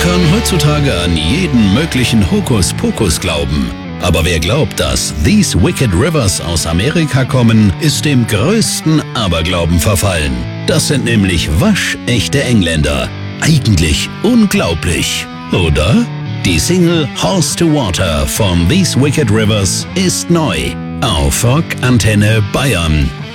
kann heutzutage an jeden möglichen Hokuspokus glauben. Aber wer glaubt, dass These Wicked Rivers aus Amerika kommen, ist dem größten Aberglauben verfallen. Das sind nämlich waschechte Engländer. Eigentlich unglaublich, oder? Die Single Horse to Water von These Wicked Rivers ist neu auf Rock Antenne Bayern.